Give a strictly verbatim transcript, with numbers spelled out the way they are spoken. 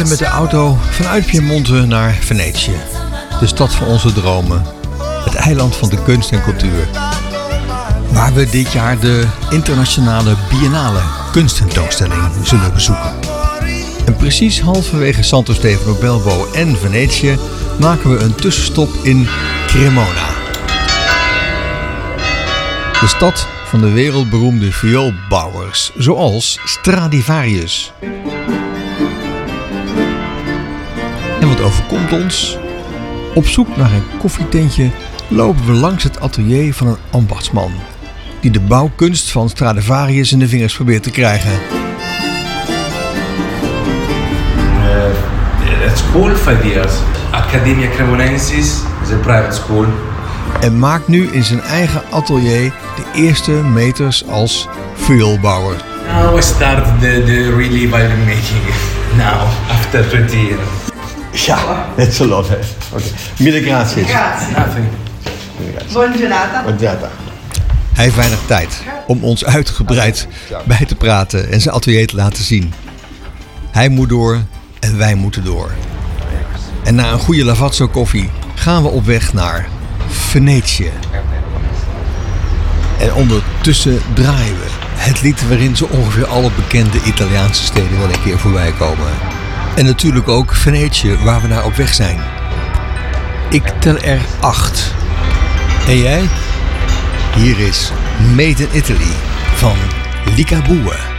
rijden met de auto vanuit Piemonte naar Venetië. De stad van onze dromen. Het eiland van de kunst en cultuur. Waar we dit jaar de internationale biennale kunsttentoonstelling zullen bezoeken. En precies halverwege Santo Stefano Belbo en Venetië maken we een tussenstop in Cremona. De stad van de wereldberoemde vioolbouwers, zoals Stradivarius. En wat overkomt ons? Op zoek naar een koffietentje lopen we langs het atelier van een ambachtsman, die de bouwkunst van Stradivarius in de vingers probeert te krijgen. Uh, at school, five years. Academia Cremonensis is a private school. En maakt nu in zijn eigen atelier de eerste meters als vioolbouwer. Now I start the, the really violin making. Now, after twenty years. Ja, het is een lot, hè. Oké. Mille grazie. Nothing. Buon giornata. Buon giornata. Hij heeft weinig tijd om ons uitgebreid bij te praten en zijn atelier te laten zien. Hij moet door en wij moeten door. En na een goede Lavazzo koffie gaan we op weg naar Venetië. En ondertussen draaien we het lied waarin zo ongeveer alle bekende Italiaanse steden wel een keer voorbij komen. En natuurlijk ook Venetië, waar we naar op weg zijn. Ik tel er acht. En jij? Hier is Made in Italy van Ligabue.